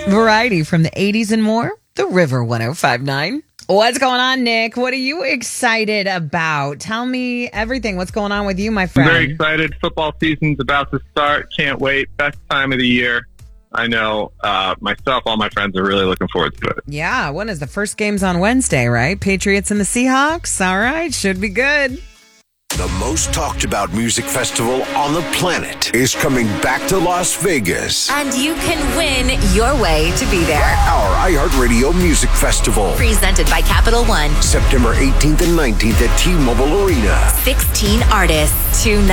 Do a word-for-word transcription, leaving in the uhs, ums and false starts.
Variety from the eighties and more. The River one oh five point nine. What's going on, Nick? What are you excited about? Tell me everything. What's going on with you, my friend? I'm very excited. Football season's about to start. Can't wait. Best time of the year. I know uh, myself, all my friends are really looking forward to it. Yeah, when is the first game's on Wednesday, right? Patriots and the Seahawks. All right, should be good. The most talked about music festival on the planet is coming back to Las Vegas. And you can win your way to be there. Our iHeartRadio Music Festival. Presented by Capital One. September eighteenth and nineteenth at T-Mobile Arena. sixteen artists, two